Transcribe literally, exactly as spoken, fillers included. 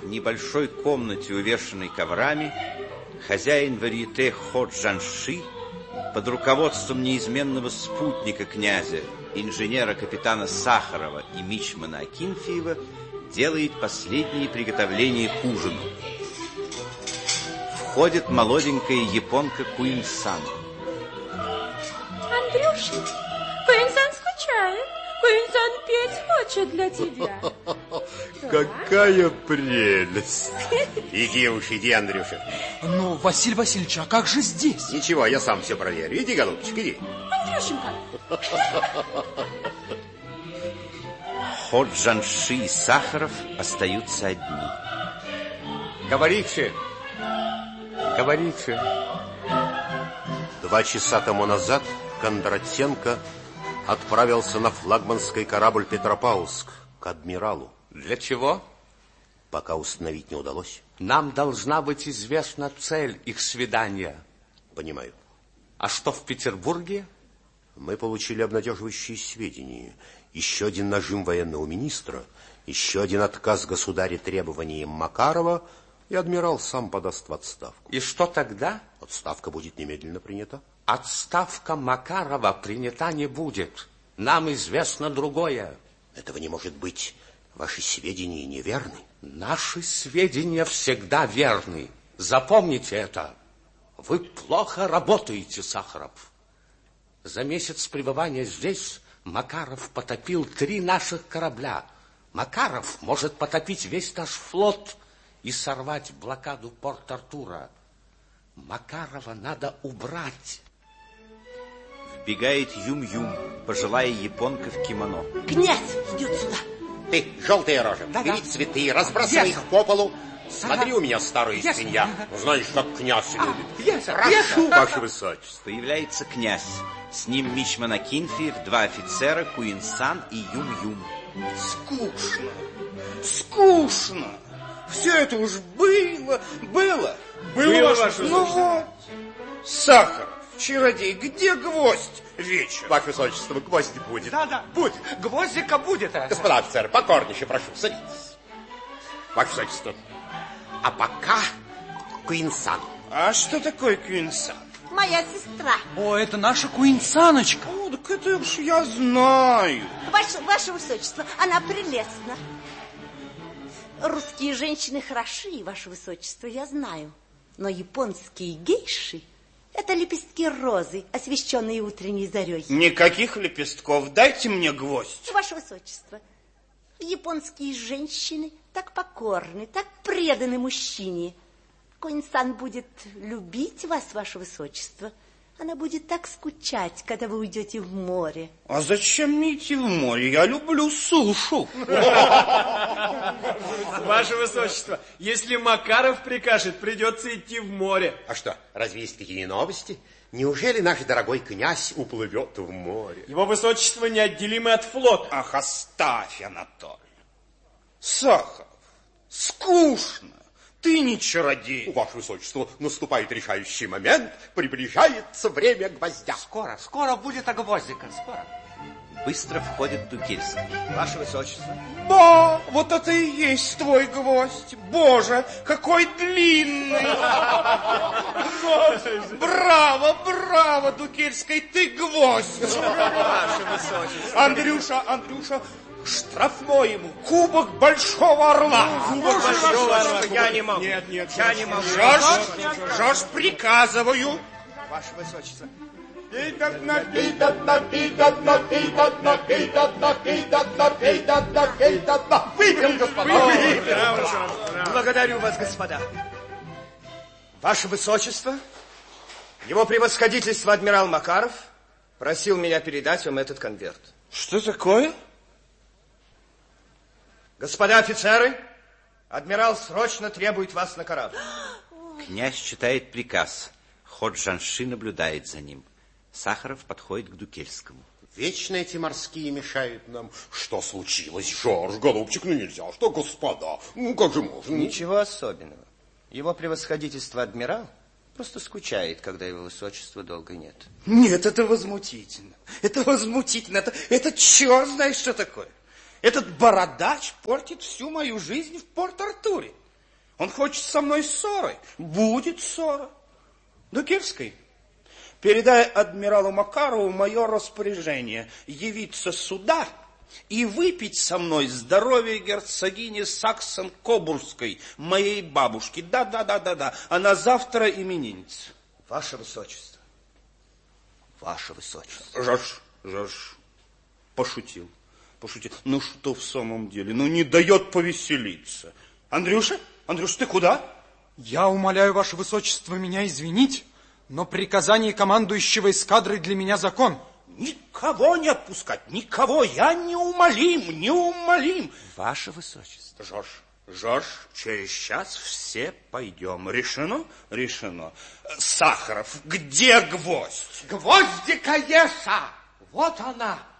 В небольшой комнате, увешанной коврами, хозяин варьете Ходжанши под руководством неизменного спутника князя, инженера-капитана Сахарова и мичмана Акинфеева, делает последние приготовления к ужину. Входит молоденькая японка Куин-сан. Андрюша, Куин-сан скучает. Куин-сан петь хочет для тебя. Какая прелесть. Иди уж, иди, Андрюша. Ну, Василий Васильевич, а как же здесь? Ничего, я сам все проверю. Иди, голубчик, иди. Андрюшенька. Ходжанши и Сахаров остаются одни. Говорите. Говорите. Два часа тому назад Кондратенко отправился на флагманский корабль Петропавловск к адмиралу. Для чего? Пока установить не удалось. Нам должна быть известна цель их свидания. Понимаю. А что в Петербурге? Мы получили обнадеживающие сведения. Еще один нажим военного министра, еще один отказ государя требованиям Макарова, и адмирал сам подаст в отставку. И что тогда? Отставка будет немедленно принята. Отставка Макарова принята не будет. Нам известно другое. Этого не может быть. Ваши сведения неверны. Наши сведения всегда верны. Запомните это. Вы плохо работаете, Сахаров. За месяц пребывания здесь Макаров потопил три наших корабля. Макаров может потопить весь наш флот и сорвать блокаду Порт-Артура. Макарова надо убрать. Вбегает Юм-Юм, пожилая японка в кимоно. Князь идет сюда. Ты, желтая рожа, Да-да. бери цветы, разбрасывай Yes. их по полу. Смотри, Ага. у меня старая Yes. свинья. Знаешь, как князь любит. Yes. Прошу, ваше высочество. Появляется князь. С ним мичман Акинфеев, два офицера, Куин-сан и Юм-Юм. Скучно, скучно. Все это уж было, было. Было, ваше Ну вот, Сахаров, чародей, где гвоздь вечер? Ваше высочество, гвоздь будет. Да-да, будет. Гвоздика будет. Господа офицеры, покорнейше прошу, садитесь. Ваше высочество, а пока Куин-сан. А что такое Куин-сан? Моя сестра. О, это наша Куин-саночка. О, так это уж я знаю. Ваше, ваше высочество, она прелестна. Русские женщины хороши, ваше высочество, я знаю. Но японские гейши — это лепестки розы, освещенные утренней зарей. Никаких лепестков, дайте мне гвоздь. Ваше высочество, японские женщины так покорны, так преданы мужчине. Куин-сан будет любить вас, ваше высочество. Она будет так скучать, когда вы уйдете в море. А зачем мне идти в море? Я люблю сушу. Ваше высочество, если Макаров прикажет, придется идти в море. А что, разве есть такие новости? Неужели наш дорогой князь уплывет в море? Его высочество неотделимы от флота. Ах, оставь, Анатолий. Сахаров, скучно. Ты не чародей. Ваше высочество, наступает решающий момент, приближается время гвоздя. Скоро, скоро будет гвоздика, скоро. Быстро входит Дукельский. Ваше высочество. Ба, вот это и есть твой гвоздь. Боже, какой длинный. Браво, браво, Дукельский, ты гвоздь. Ваше высочество. Андрюша, Андрюша, штрафной ему кубок Большого Орла. Кубок Большого Орла. Я не могу. Нет, нет, я не могу. Жорж, Жорж, приказываю. Ваше высочество. Выпьем, господа. Благодарю вас, господа. Ваше высочество, его превосходительство адмирал Макаров просил меня передать вам этот конверт. Что такое? Господа офицеры, адмирал срочно требует вас на корабль. Князь читает приказ. Ходжанши наблюдает за ним. Сахаров подходит к Дукельскому. Вечно эти морские мешают нам. Что случилось, Жорж, голубчик? Ну нельзя, что, господа? Ну как же можно? Ничего особенного. Его превосходительство адмирал просто скучает, когда его высочества долго нет. Нет, это возмутительно. Это возмутительно. Это, это черт знает, что такое. Этот бородач портит всю мою жизнь в Порт-Артуре. Он хочет со мной ссоры. Будет ссора. Дукирский, передай адмиралу Макарову мое распоряжение явиться сюда и выпить со мной здоровье герцогини Саксон-Кобурской, моей бабушки. Да-да-да-да-да. Она завтра именинница. Ваше Высочество. Ваше Высочество. Жорж, Жорж, пошутил. Пошутил. Ну что в самом деле? Ну не дает повеселиться. Андрюша, Андрюша, ты куда? Я умоляю, Ваше Высочество, меня извинить, но приказание командующего эскадрой для меня закон. Никого не отпускать, никого. Я неумолим, неумолим. Ваше Высочество. Жорж, Жорж, через час все пойдем. Решено? Решено. Сахаров, где гвоздь? Гвоздика Еса! Вот она!